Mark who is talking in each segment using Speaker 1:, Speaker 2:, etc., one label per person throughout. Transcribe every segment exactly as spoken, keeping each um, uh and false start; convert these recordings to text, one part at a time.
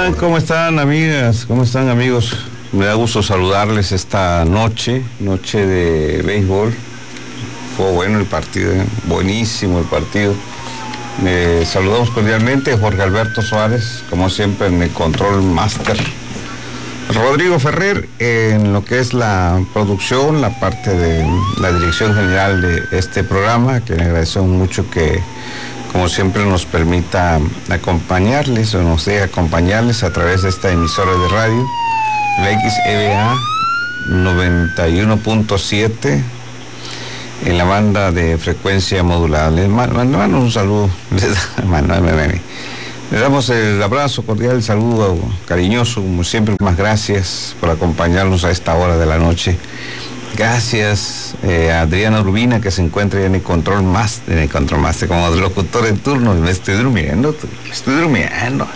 Speaker 1: están? ¿Cómo están, amigas? ¿Cómo están, amigos? Me da gusto saludarles esta noche, noche de béisbol. Fue bueno el partido, ¿eh? Buenísimo el partido. Eh, saludamos cordialmente Jorge Alberto Suárez, como siempre en el Control Master. Rodrigo Ferrer en lo que es la producción, la parte de la dirección general de este programa, que le agradecemos mucho que, como siempre, nos permita acompañarles o nos deje acompañarles a través de esta emisora de radio, la X E B A noventa y uno punto siete, en la banda de frecuencia modulada. Les mando un saludo, le damos el abrazo cordial, el saludo cariñoso, como siempre. Más gracias por acompañarnos a esta hora de la noche. Gracias eh, a Adriana Urbina, que se encuentra en el Control Master, en el Control Master como locutor en turno. Me estoy durmiendo, me estoy durmiendo.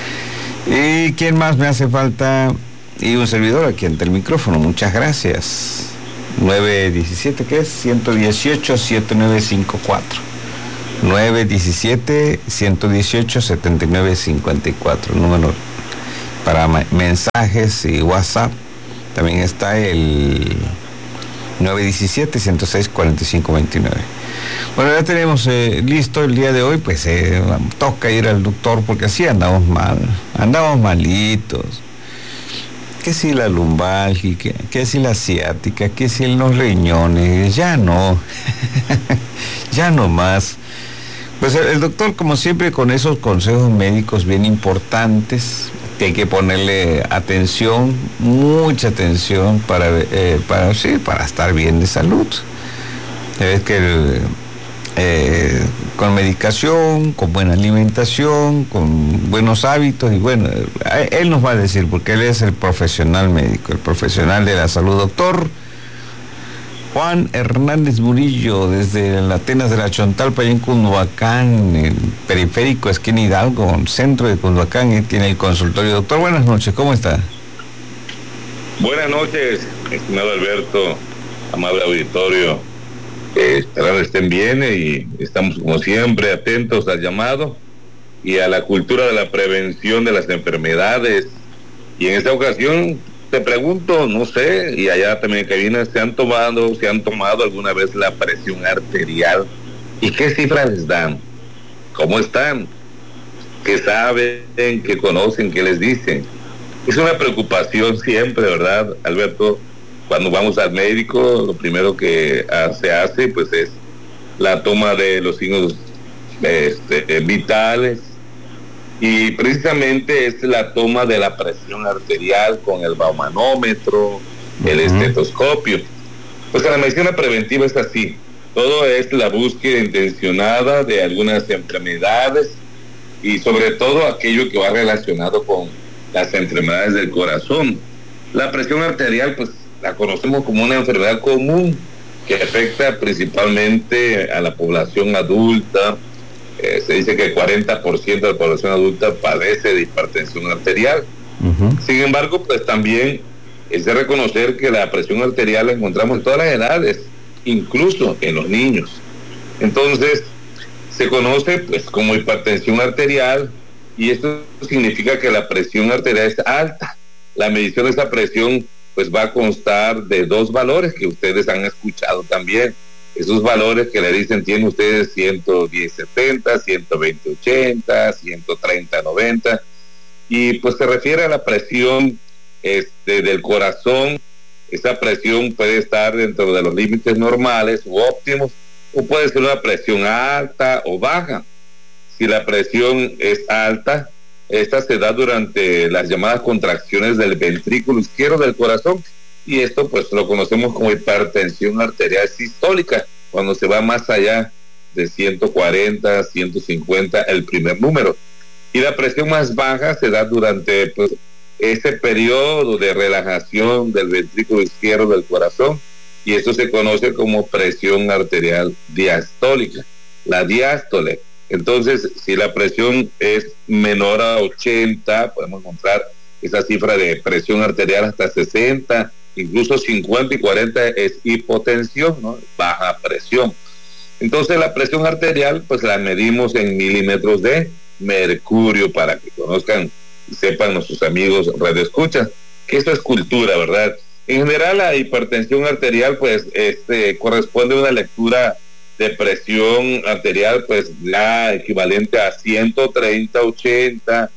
Speaker 1: ¿Y quién más me hace falta? Y un servidor aquí ante el micrófono. Muchas gracias. nueve diecisiete, ¿qué es? ciento dieciocho, setenta y nueve cincuenta y cuatro. nueve diecisiete, ciento dieciocho, setenta y nueve cincuenta y cuatro. Número para mensajes y WhatsApp. También está el nueve diecisiete, ciento seis, cuarenta y cinco veintinueve. Bueno, ya tenemos eh, listo el día de hoy. Pues eh, toca ir al doctor porque así andamos mal. Andamos malitos. ¿Qué si la lumbalgia? ¿Qué si la ciática? ¿Qué si los riñones? Ya no. Ya no más. Pues el, el doctor, como siempre, con esos consejos médicos bien importantes, que hay que ponerle atención, mucha atención para, eh, para, sí, para estar bien de salud. Es que el, eh, con medicación, con buena alimentación, con buenos hábitos, y bueno, él nos va a decir, porque él es el profesional médico, el profesional de la salud. Doctor Juan Hernández Murillo, desde la Atenas de la Chontalpa, allá en Cunduacán, en periférico, esquina Hidalgo, centro de Cunduacán, y tiene el consultorio. Doctor, buenas noches, ¿cómo está?
Speaker 2: Buenas noches, estimado Alberto, amable auditorio. Eh, esperando estén bien y estamos, como siempre, atentos al llamado y a la cultura de la prevención de las enfermedades. Y en esta ocasión te pregunto, no sé, y allá también en cabina, ¿se han tomado, se han tomado alguna vez la presión arterial? ¿Y qué cifras les dan? ¿Cómo están? ¿Qué saben? ¿Qué conocen? ¿Qué les dicen? Es una preocupación siempre, ¿verdad, Alberto? Cuando vamos al médico, lo primero que se hace, pues, es la toma de los signos este, vitales, y precisamente es la toma de la presión arterial con el baumanómetro, el uh-huh. estetoscopio. Pues la medicina preventiva es así. Todo es la búsqueda intencionada de algunas enfermedades y sobre todo aquello que va relacionado con las enfermedades del corazón. La presión arterial, pues, la conocemos como una enfermedad común que afecta principalmente a la población adulta. Eh, se dice que el cuarenta por ciento de la población adulta padece de hipertensión arterial. Uh-huh. Sin embargo, pues también es de reconocer que la presión arterial la encontramos en todas las edades, incluso en los niños. Entonces, se conoce pues como hipertensión arterial, y esto significa que la presión arterial es alta. La medición de esa presión pues va a constar de dos valores que ustedes han escuchado también. Esos valores que le dicen, tienen ustedes ciento diez setenta, ciento veinte ochenta, ciento treinta noventa, y pues se refiere a la presión este, del corazón. Esa presión puede estar dentro de los límites normales u óptimos, o puede ser una presión alta o baja. Si la presión es alta, esta se da durante las llamadas contracciones del ventrículo izquierdo del corazón, y esto pues lo conocemos como hipertensión arterial sistólica, cuando se va más allá de ciento cuarenta, ciento cincuenta, el primer número. Y la presión más baja se da durante pues ese periodo de relajación del ventrículo izquierdo del corazón, y esto se conoce como presión arterial diastólica, la diástole. Entonces, si la presión es menor a ochenta, podemos encontrar esa cifra de presión arterial hasta sesenta, incluso cincuenta y cuarenta es hipotensión, ¿no? Baja presión. Entonces, la presión arterial, pues la medimos en milímetros de mercurio, para que conozcan sepan nuestros amigos radioescuchas, que esto es cultura, ¿verdad? En general, la hipertensión arterial, pues, este, corresponde a una lectura de presión arterial, pues, la equivalente a ciento treinta, ochenta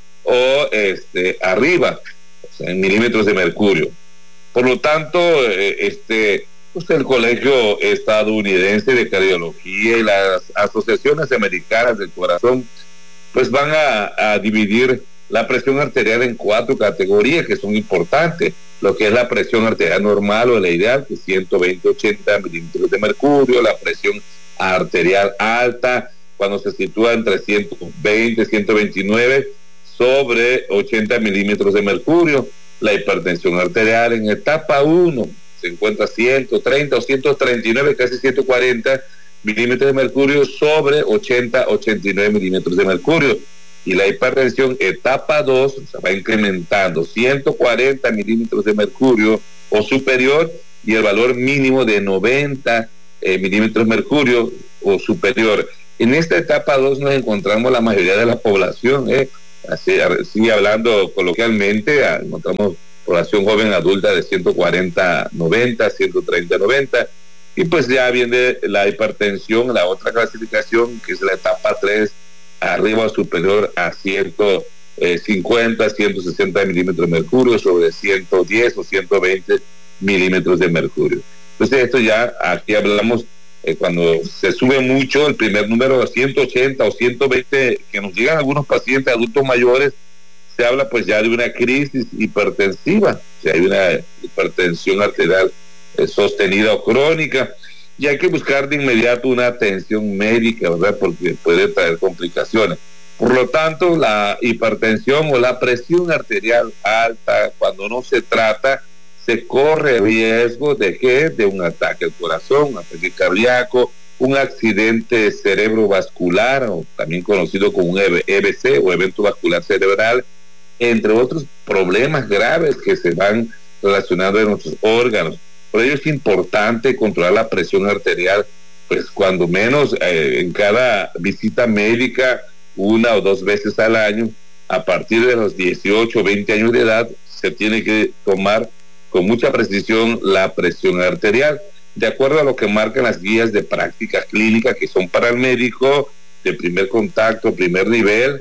Speaker 2: o este, arriba, o sea, en milímetros de mercurio. Por lo tanto, eh, este, pues, el Colegio Estadounidense de Cardiología y las asociaciones americanas del corazón, pues, van a, a dividir la presión arterial en cuatro categorías que son importantes. Lo que es la presión arterial normal o la ideal, que es ciento veinte, ochenta milímetros de mercurio. La presión arterial alta, cuando se sitúa entre ciento veinte, ciento veintinueve sobre ochenta milímetros de mercurio. La hipertensión arterial en etapa uno se encuentra ciento treinta o ciento treinta y nueve, casi ciento cuarenta milímetros de mercurio sobre ochenta, ochenta y nueve milímetros de mercurio. Y la hipertensión etapa dos se va incrementando, ciento cuarenta milímetros de mercurio o superior, y el valor mínimo de noventa eh, milímetros de mercurio o superior. En esta etapa dos nos encontramos la mayoría de la población, ¿eh? Así, así hablando coloquialmente, encontramos población joven adulta de ciento cuarenta, noventa, ciento treinta, noventa, y pues ya viene la hipertensión, la otra clasificación, que es la etapa tres, arriba o superior a ciento cincuenta, ciento sesenta milímetros de mercurio sobre ciento diez o ciento veinte milímetros de mercurio. Entonces esto ya, aquí hablamos, eh, cuando se sube mucho el primer número de ciento ochenta o ciento veinte, que nos llegan algunos pacientes adultos mayores, se habla pues ya de una crisis hipertensiva, o sea, hay una hipertensión arterial eh, sostenida o crónica, y hay que buscar de inmediato una atención médica, ¿verdad? Porque puede traer complicaciones. Por lo tanto, la hipertensión o la presión arterial alta, cuando no se trata, se corre riesgo de que de un ataque al corazón, un ataque cardíaco, un accidente cerebrovascular, o también conocido como un E B C o evento vascular cerebral, entre otros problemas graves que se van relacionando en nuestros órganos. Por ello es importante controlar la presión arterial, pues cuando menos eh, en cada visita médica, una o dos veces al año. A partir de los dieciocho o veinte años de edad, se tiene que tomar con mucha precisión la presión arterial, de acuerdo a lo que marcan las guías de práctica clínica, que son para el médico de primer contacto, primer nivel,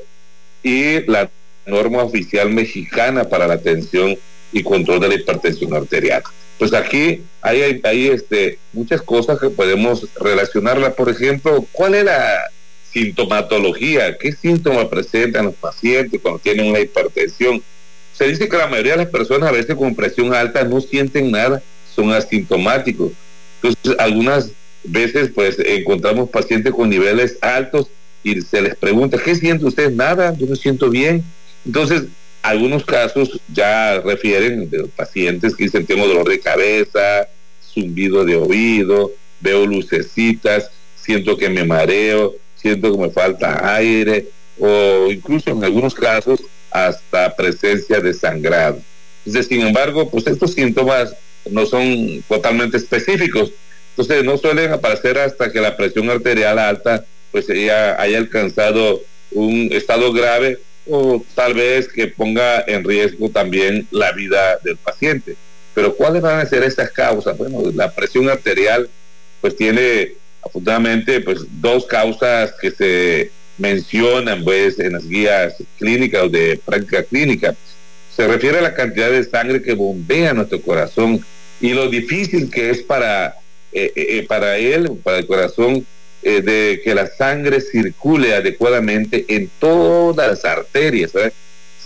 Speaker 2: y la norma oficial mexicana para la atención y control de la hipertensión arterial. Pues aquí hay, hay, hay este, muchas cosas que podemos relacionarla. Por ejemplo, ¿cuál es la sintomatología? ¿Qué síntomas presentan los pacientes cuando tienen una hipertensión? Se dice que la mayoría de las personas a veces con presión alta no sienten nada, son asintomáticos. Entonces, algunas veces pues encontramos pacientes con niveles altos y se les pregunta, ¿qué siente usted? Nada, yo me siento bien. Entonces, algunos casos ya refieren de pacientes que dicen, tengo dolor de cabeza, zumbido de oído, veo lucecitas, siento que me mareo, siento que me falta aire, o incluso en algunos casos hasta presencia de sangrado. Entonces, sin embargo, pues estos síntomas no son totalmente específicos, entonces no suelen aparecer hasta que la presión arterial alta pues ya haya alcanzado un estado grave, o tal vez que ponga en riesgo también la vida del paciente. Pero ¿cuáles van a ser estas causas? Bueno, la presión arterial pues tiene afortunadamente pues dos causas que se mencionan pues en las guías clínicas o de práctica clínica. Se refiere a la cantidad de sangre que bombea a nuestro corazón y lo difícil que es para, eh, eh, para él, para el corazón, Eh, de que la sangre circule adecuadamente en todas las arterias, ¿sabes?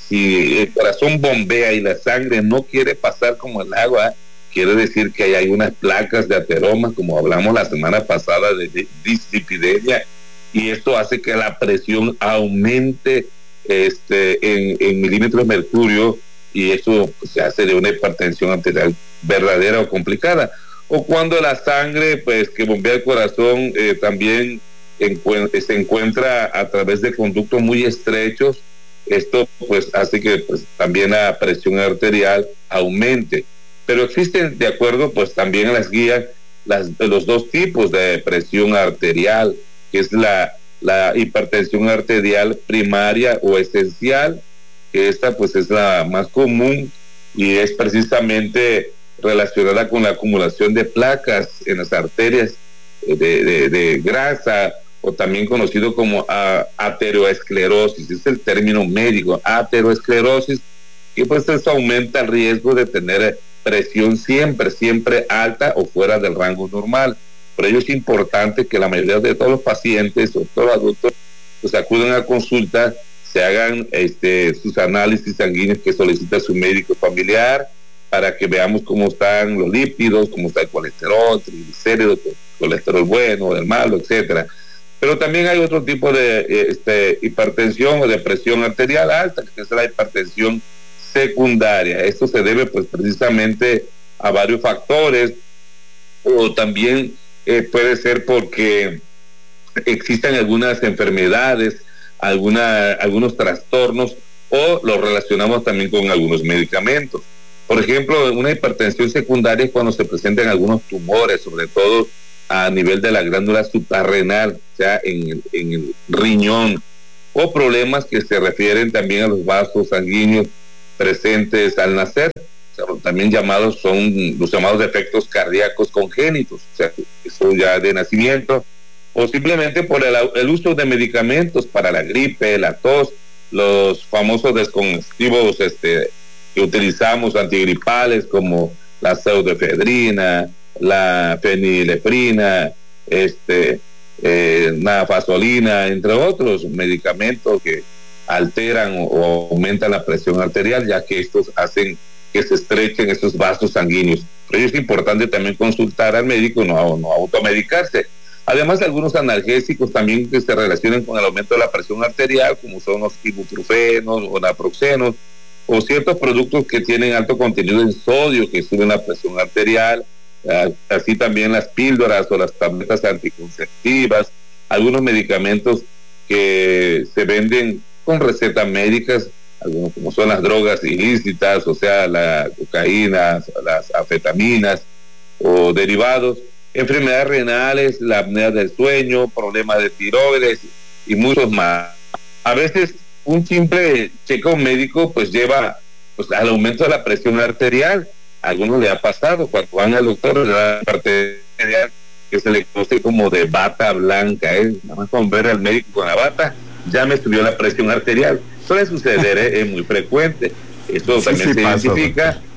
Speaker 2: Si el corazón bombea y la sangre no quiere pasar como el agua, quiere decir que hay algunas placas de ateroma, como hablamos la semana pasada de dislipidemia, y esto hace que la presión aumente este, en, en milímetros de mercurio, y eso pues, se hace de una hipertensión arterial verdadera o complicada. O cuando la sangre pues que bombea el corazón eh, también encu- se encuentra a través de conductos muy estrechos, esto pues hace que pues también la presión arterial aumente. Pero existen, de acuerdo pues también en las guías, las, los dos tipos de presión arterial, que es la, la hipertensión arterial primaria o esencial, que que esta pues es la más común y es precisamente relacionada con la acumulación de placas en las arterias de, de, de grasa, o también conocido como uh, ateroesclerosis, es el término médico, ateroesclerosis, y pues eso aumenta el riesgo de tener presión siempre, siempre alta o fuera del rango normal. Por ello es importante que la mayoría de todos los pacientes o todos los adultos pues acudan a consulta, se hagan este, sus análisis sanguíneos que solicita su médico familiar, para que veamos cómo están los lípidos, cómo está el colesterol, triglicéridos, colesterol bueno, el malo, etcétera. Pero también hay otro tipo de este, hipertensión o de presión arterial alta, que es la hipertensión secundaria. Esto se debe pues precisamente a varios factores, o también eh, puede ser porque existen algunas enfermedades, alguna, algunos trastornos, o lo relacionamos también con algunos medicamentos. Por ejemplo, una hipertensión secundaria es cuando se presentan algunos tumores, sobre todo a nivel de la glándula suprarrenal, o sea, en el, en el riñón, o problemas que se refieren también a los vasos sanguíneos presentes al nacer, o sea, también llamados son los llamados defectos cardíacos congénitos, o sea, eso ya de nacimiento, o simplemente por el, el uso de medicamentos para la gripe, la tos, los famosos descongestivos este, que utilizamos, antigripales, como la pseudoefedrina, la fenilefrina, este, eh, nafasolina, entre otros medicamentos que alteran o, o aumentan la presión arterial, ya que estos hacen que se estrechen esos vasos sanguíneos. Por ello es importante también consultar al médico, no, no automedicarse. Además, algunos analgésicos también que se relacionan con el aumento de la presión arterial, como son los ibuprofenos o naproxenos, o ciertos productos que tienen alto contenido en sodio, que suben la presión arterial, uh, así también las píldoras o las tabletas anticonceptivas, algunos medicamentos que se venden con recetas médicas, algunos como son las drogas ilícitas, o sea, la cocaína, las anfetaminas o derivados, enfermedades renales, la apnea del sueño, problemas de tiroides y muchos más. A veces un simple chequeo médico pues lleva pues, al aumento de la presión arterial. A algunos le ha pasado cuando van al doctor, le da parte arterial que se le conoce como de bata blanca, ¿eh? Nada más con ver al médico con la bata ya me subió la presión arterial. Suele suceder, ¿eh? Es muy frecuente. Eso sí, también sí se pasa, identifica. Doctor.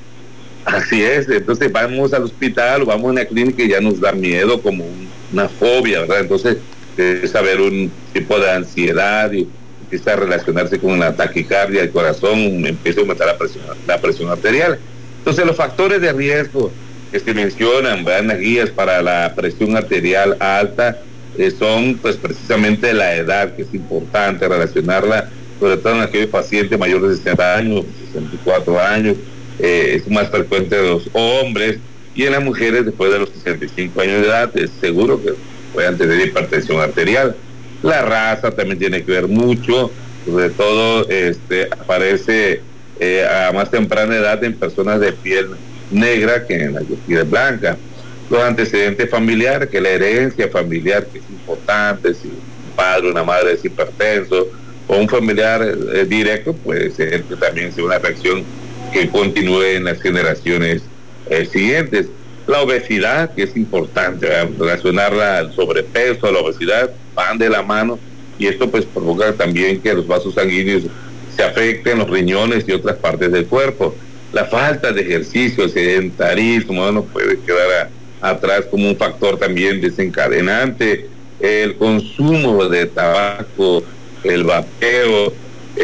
Speaker 2: Así es, entonces vamos al hospital o vamos a una clínica y ya nos da miedo, como un, una fobia, ¿verdad? Entonces es haber un tipo de ansiedad y empieza a relacionarse con la taquicardia, el corazón, empieza a aumentar la presión, la presión arterial. Entonces los factores de riesgo que se mencionan, ¿verdad?, en las guías para la presión arterial alta eh, son pues precisamente la edad, que es importante relacionarla, sobre todo en aquellos pacientes mayores de sesenta años, sesenta y cuatro años, eh, es más frecuente de los hombres, y en las mujeres después de los sesenta y cinco años de edad es seguro que puedan tener hipertensión arterial. La raza también tiene que ver mucho, sobre todo este aparece eh, a más temprana edad en personas de piel negra que en la de piel blanca. Los antecedentes familiares, que la herencia familiar, que es importante, si un padre o una madre es hipertenso, o un familiar eh, directo, puede ser que también sea una afección que continúe en las generaciones eh, siguientes. La obesidad, que es importante, ¿verdad?, relacionarla al sobrepeso, a la obesidad, van de la mano, y esto pues provoca también que los vasos sanguíneos se afecten, los riñones y otras partes del cuerpo. La falta de ejercicio, el sedentarismo, no puede quedar a, atrás como un factor también desencadenante. El consumo de tabaco, el vapeo,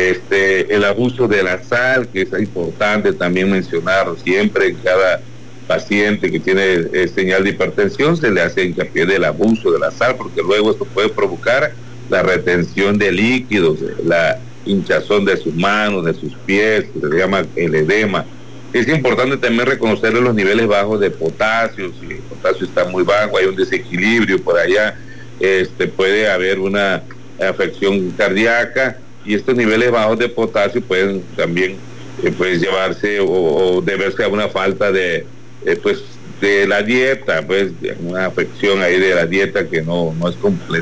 Speaker 2: este, el abuso de la sal, que es importante también mencionarlo siempre en cada paciente que tiene eh, señal de hipertensión, se le hace hincapié del abuso de la sal, porque luego esto puede provocar la retención de líquidos, la hinchazón de sus manos, de sus pies, que se le llama el edema. Es importante también reconocer los niveles bajos de potasio. Si el potasio está muy bajo, hay un desequilibrio por allá, este, puede haber una afección cardíaca, y estos niveles bajos de potasio pueden también eh, pues llevarse o, o deberse a una falta de eh, pues de la dieta, pues una afección ahí de la dieta que no, no es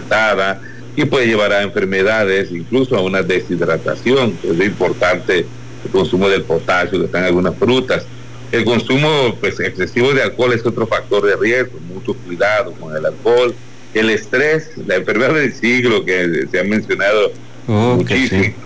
Speaker 2: completada, y puede llevar a enfermedades, incluso a una deshidratación. Es importante el consumo del potasio que está en algunas frutas. El consumo pues, excesivo de alcohol es otro factor de riesgo, mucho cuidado con el alcohol. El estrés, la enfermedad del siglo que se ha mencionado oh, muchísimo. Sí.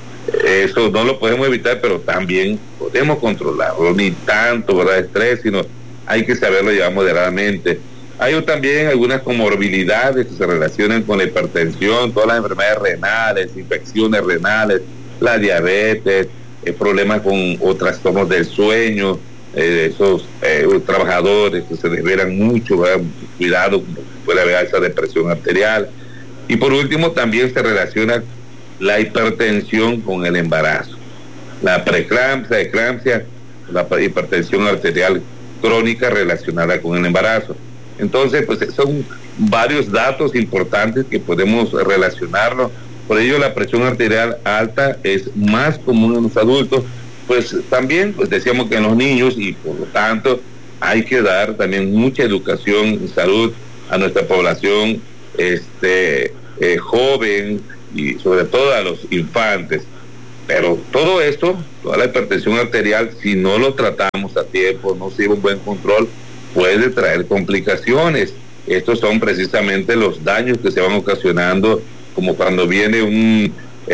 Speaker 2: Eso no lo podemos evitar, pero también podemos controlarlo, ni tanto, ¿verdad? Estrés, sino hay que saberlo llevar moderadamente. Hay también algunas comorbilidades que se relacionan con la hipertensión, todas las enfermedades renales, infecciones renales, la diabetes, eh, problemas con o trastornos del sueño, eh, esos eh, trabajadores que se desvelan mucho, ¿verdad? Cuidado, puede haber esa depresión arterial. Y por último también se relaciona la hipertensión con el embarazo, la preeclampsia, eclampsia, la hipertensión arterial crónica relacionada con el embarazo. Entonces, pues son varios datos importantes que podemos relacionarlos. Por ello, la presión arterial alta es más común en los adultos, pues también, pues decíamos que en los niños, y por lo tanto hay que dar también mucha educación en salud a nuestra población este eh, joven, y sobre todo a los infantes. Pero todo esto, toda la hipertensión arterial, si no lo tratamos a tiempo, no se lleva un buen control, puede traer complicaciones. Estos son precisamente los daños que se van ocasionando, como cuando viene un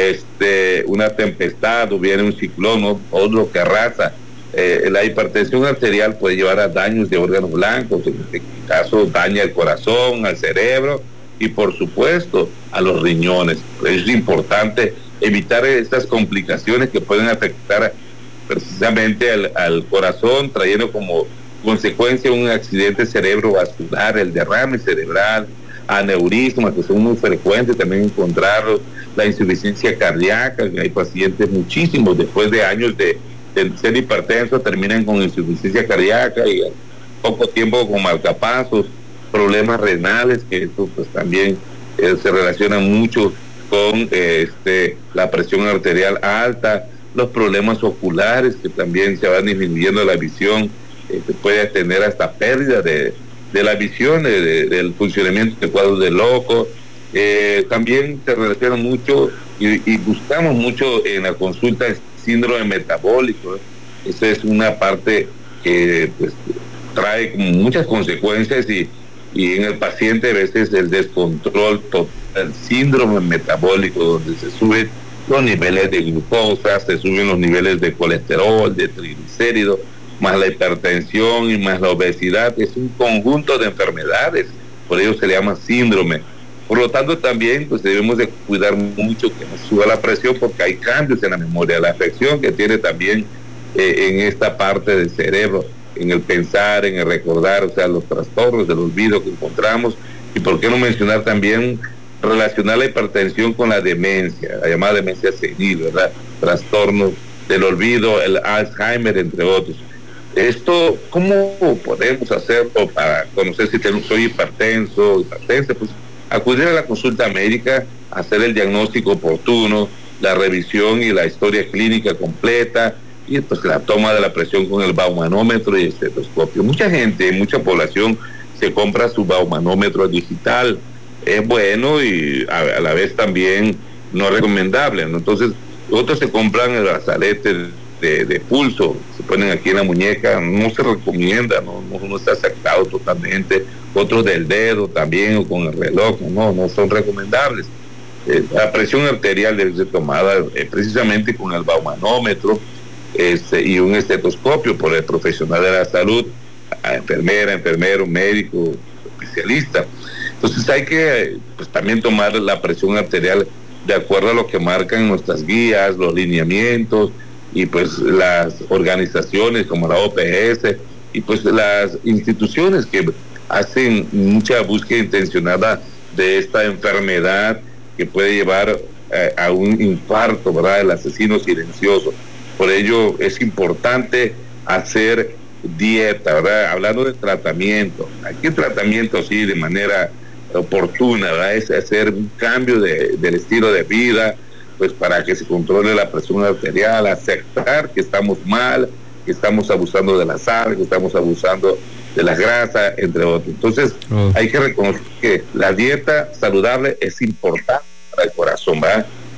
Speaker 2: este una tempestad o viene un ciclón o otro que arrasa. Eh, la hipertensión arterial puede llevar a daños de órganos blancos, en este caso daña el corazón, al cerebro y por supuesto a los riñones. Es importante evitar estas complicaciones que pueden afectar precisamente al, al corazón, trayendo como consecuencia un accidente cerebrovascular, el derrame cerebral, aneurismas que son muy frecuentes también encontrarlos, la insuficiencia cardíaca, que hay pacientes muchísimos después de años de, de ser hipertensos terminan con insuficiencia cardíaca y al poco tiempo con marcapasos, problemas renales, que esto pues también eh, se relaciona mucho con eh, este, la presión arterial alta, los problemas oculares que también se van disminuyendo la visión, eh, se puede tener hasta pérdida de, de la visión, de, de, del funcionamiento de cuadros de loco. Eh, también se relaciona mucho y, y buscamos mucho en la consulta el síndrome metabólico. Esa es una parte que pues, trae como muchas consecuencias y y en el paciente a veces el descontrol total, el síndrome metabólico, donde se suben los niveles de glucosa, se suben los niveles de colesterol, de triglicéridos, más la hipertensión y más la obesidad. Es un conjunto de enfermedades, por ello se le llama síndrome. Por lo tanto también pues debemos de cuidar mucho que no suba la presión, porque hay cambios en la memoria, la afección que tiene también eh, en esta parte del cerebro, en el pensar, en el recordar, o sea, los trastornos del olvido que encontramos. Y por qué no mencionar también, relacionar la hipertensión con la demencia, la llamada demencia senil, ¿verdad? Trastornos del olvido, el Alzheimer, entre otros. Esto, ¿cómo podemos hacerlo para conocer si soy hipertenso, hipertensa? Pues acudir a la consulta médica, hacer el diagnóstico oportuno, la revisión y la historia clínica completa, y pues la toma de la presión con el baumanómetro y el estetoscopio. Mucha gente, mucha población se compra su baumanómetro digital. Es bueno y a, a la vez también no recomendable, ¿no? Entonces, otros se compran el brazalete de, de pulso, se ponen aquí en la muñeca, no se recomienda, no, no, no está aceptado totalmente. Otros del dedo también, o con el reloj, no, no son recomendables. Eh, la presión arterial debe ser tomada eh, precisamente con el baumanómetro, Este, y un estetoscopio por el profesional de la salud, a enfermera, enfermero, médico, especialista. Entonces hay que pues, también tomar la presión arterial de acuerdo a lo que marcan nuestras guías, los lineamientos y pues las organizaciones como la O P S y pues las instituciones que hacen mucha búsqueda intencionada de esta enfermedad que puede llevar eh, a un infarto, ¿verdad? El asesino silencioso. Por ello es importante hacer dieta, ¿verdad? Hablando de tratamiento, aquí el tratamiento sí de manera oportuna, ¿verdad? Es hacer un cambio de, del estilo de vida, pues para que se controle la presión arterial, aceptar que estamos mal, que estamos abusando de la sal, que estamos abusando de la grasa, entre otros. Entonces oh. hay que reconocer que la dieta saludable es importante para el corazón, ¿verdad?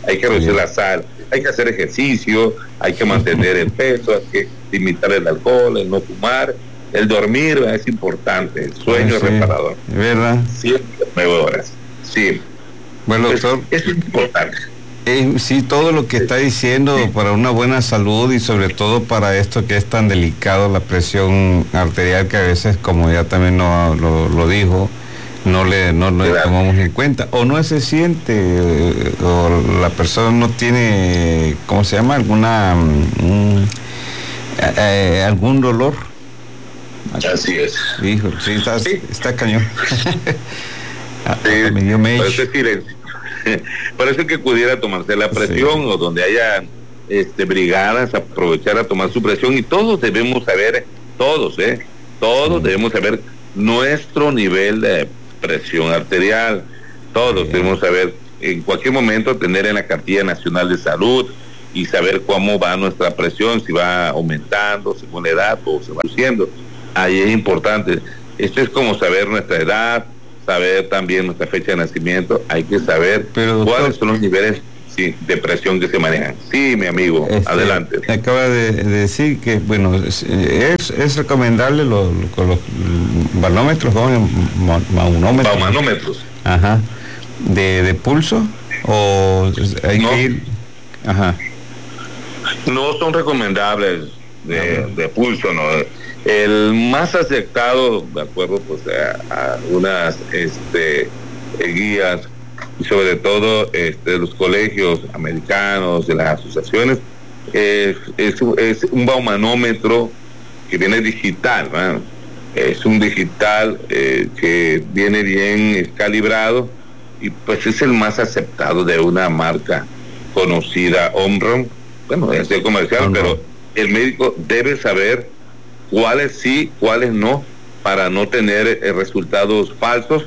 Speaker 2: hay que reducir la sal, hay que hacer ejercicio, hay que mantener el peso, hay que limitar el alcohol, el no fumar, el dormir, ¿verdad? Es importante, el sueño
Speaker 1: ah, sí,
Speaker 2: reparador.
Speaker 1: ¿Verdad?
Speaker 2: Siempre nueve horas, sí.
Speaker 1: Bueno, doctor.
Speaker 2: Es, es importante.
Speaker 1: Eh, sí, todo lo que está diciendo para una buena salud y sobre todo para esto que es tan delicado, la presión arterial, que a veces, como ya también no, lo, lo dijo, no le no le claro. tomamos en cuenta, o no se siente, o la persona no tiene, ¿cómo se llama? Alguna, um, eh, algún dolor.
Speaker 2: Así es.
Speaker 1: Hijo, sí, está, sí. está cañón.
Speaker 2: Sí, me dio parece silencio. Parece que pudiera tomarse la presión, sí. o donde haya este, brigadas, aprovechar a tomar su presión, y todos debemos saber, todos, eh, todos sí. debemos saber nuestro nivel de presión arterial, todos sí. debemos saber, en cualquier momento tener en la cartilla nacional de salud y saber cómo va nuestra presión, si va aumentando según la edad o se va reduciendo. Ahí es importante. Esto es como saber nuestra edad, saber también nuestra fecha de nacimiento. Hay que saber Pero, doctor, cuáles son los niveles sí, de presión que se manejan. Sí, mi amigo, este, adelante.
Speaker 1: Acaba de, de decir que, bueno, es, es recomendable los, los, los manómetros, ¿no? Manómetros.
Speaker 2: Manómetros.
Speaker 1: Ajá. ¿De, de pulso? ¿O hay no. que ir? Ajá.
Speaker 2: No son recomendables de, de pulso, ¿no? El más aceptado, de acuerdo pues a, a algunas este, guías y sobre todo este, de los colegios americanos, de las asociaciones, es, es, es un baumanómetro que viene digital, ¿no? Es un digital eh, que viene bien calibrado y pues es el más aceptado de una marca conocida, Omron. Bueno, es el comercial, no, no. pero el médico debe saber cuáles sí, cuáles no, para no tener eh, resultados falsos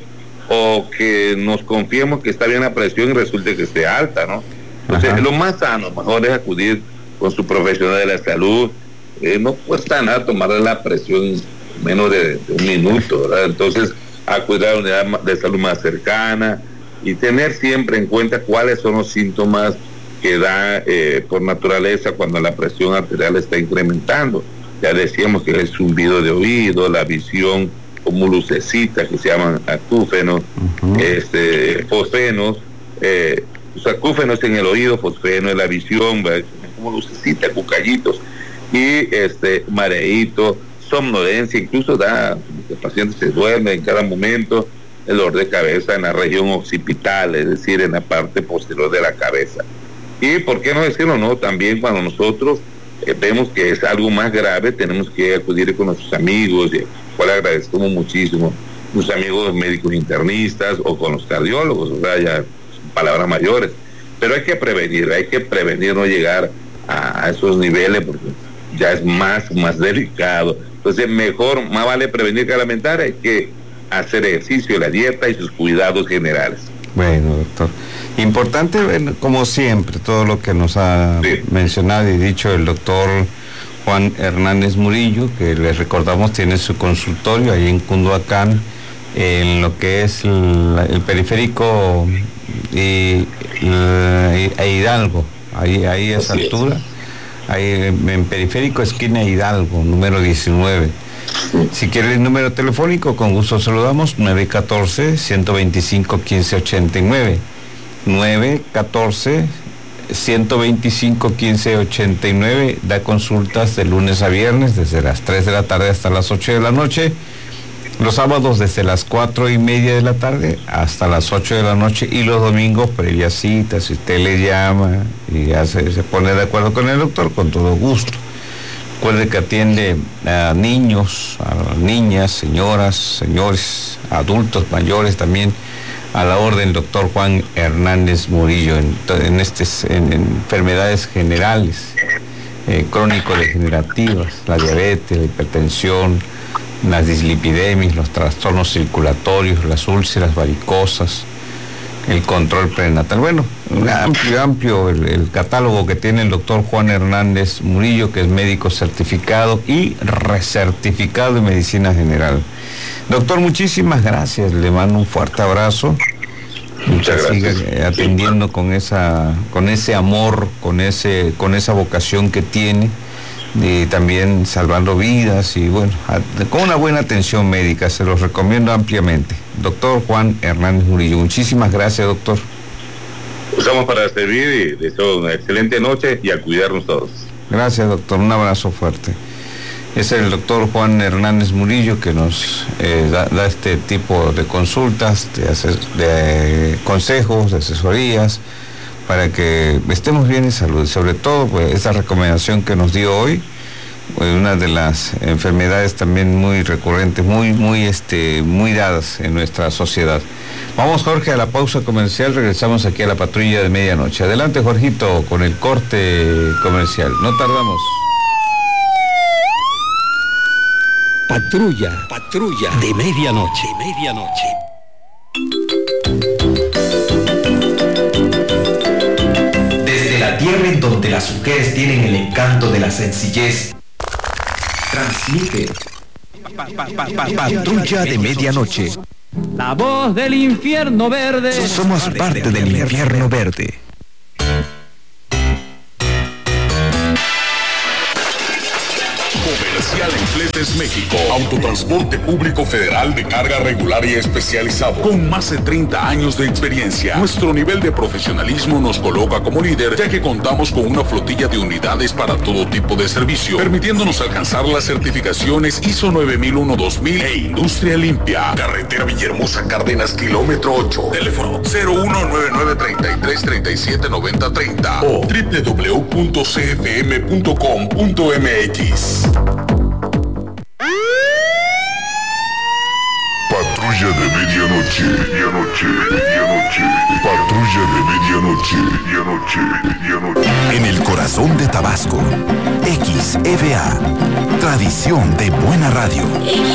Speaker 2: o que nos confiemos que está bien la presión y resulte que esté alta, ¿no? Entonces, Ajá. lo más sano, mejor es acudir con su profesional de la salud. Eh, no cuesta nada tomarle la presión menos de, de un minuto, ¿verdad? Entonces, acudir a la unidad de salud más cercana y tener siempre en cuenta cuáles son los síntomas que da eh, por naturaleza cuando la presión arterial está incrementando. Ya decíamos que el zumbido de oído, la visión como lucecitas que se llaman acúfenos, uh-huh. este, fosfenos, eh, los acúfenos en el oído, fosfeno en la visión, ¿verdad? Como lucecitas, cucallitos, y este mareíto, somnolencia, incluso da, el paciente se duerme en cada momento, el dolor de cabeza en la región occipital, es decir, en la parte posterior de la cabeza. Y por qué no decirlo, no, también cuando nosotros Eh, vemos que es algo más grave, tenemos que acudir con nuestros amigos, y cual agradecemos muchísimo, los amigos médicos internistas o con los cardiólogos, o sea, ya son palabras mayores, pero hay que prevenir, hay que prevenir no llegar a, a esos niveles porque ya es más, más delicado. Entonces mejor, más vale prevenir que lamentar, hay que hacer ejercicio, la dieta y sus cuidados generales.
Speaker 1: Bueno, doctor. Importante, como siempre, todo lo que nos ha sí. mencionado y dicho el doctor Juan Hernández Murillo, que les recordamos tiene su consultorio ahí en Cunduacán, en lo que es el, el periférico y, y, e Hidalgo, ahí, ahí a esa Así altura, es. ahí en periférico esquina Hidalgo, número diecinueve. Si quiere el número telefónico, con gusto saludamos, nueve uno cuatro, uno dos cinco, uno cinco ocho nueve, nueve uno cuatro, uno dos cinco, uno cinco ocho nueve, da consultas de lunes a viernes desde las tres de la tarde hasta las ocho de la noche, los sábados desde las cuatro y media de la tarde hasta las ocho de la noche, y los domingos previa cita, si usted le llama y ya se, se pone de acuerdo con el doctor, con todo gusto. Recuerde que atiende a niños, a niñas, señoras, señores, adultos mayores también, a la orden doctor Juan Hernández Murillo, en, en, este, en, en enfermedades generales, eh, crónico-degenerativas, la diabetes, la hipertensión, las dislipidemias, los trastornos circulatorios, las úlceras varicosas, el control prenatal. Bueno, un amplio, amplio el, el catálogo que tiene el doctor Juan Hernández Murillo, que es médico certificado y recertificado en medicina general. Doctor, muchísimas gracias, le mando un fuerte abrazo
Speaker 2: Muchas gracias.
Speaker 1: Siga atendiendo sí, con esa, con ese amor, con ese, con esa vocación que tiene, y también salvando vidas y bueno, con una buena atención médica, se los recomiendo ampliamente. Doctor Juan Hernández Murillo, muchísimas gracias, doctor.
Speaker 2: Estamos para servir y deseo una excelente noche y a cuidarnos todos.
Speaker 1: Gracias, doctor, un abrazo fuerte. Es el doctor Juan Hernández Murillo que nos eh, da, da este tipo de consultas, de, ases de consejos, de asesorías, para que estemos bien en salud. Sobre todo, pues, esa recomendación que nos dio hoy, pues, una de las enfermedades también muy recurrentes, muy, muy, este, muy dadas en nuestra sociedad. Vamos, Jorge, a la pausa comercial, regresamos aquí a la patrulla de medianoche. Adelante, Jorgito, con el corte comercial. No tardamos.
Speaker 3: Patrulla, patrulla de medianoche, medianoche. Desde la tierra en donde las mujeres tienen el encanto de la sencillez, transmite pa, pa, pa, pa, Patrulla de medianoche.
Speaker 4: La voz del infierno verde.
Speaker 3: Somos parte del infierno verde.
Speaker 5: Comercial en Fletes México. Autotransporte público federal de carga regular y especializado. Con más de treinta años de experiencia. Nuestro nivel de profesionalismo nos coloca como líder, ya que contamos con una flotilla de unidades para todo tipo de servicio, permitiéndonos alcanzar las certificaciones I S O nueve mil uno dos mil e Industria Limpia. Carretera Villahermosa Cárdenas, kilómetro ocho. Teléfono cero uno nueve nueve, treinta y tres, treinta y siete, noventa, treinta o doble u doble u doble u punto c f m punto com punto m x.
Speaker 6: Patrulla de medianoche, medianoche, medianoche. Patrulla de medianoche, medianoche, medianoche.
Speaker 3: En el corazón de Tabasco, X E V A, tradición de buena radio.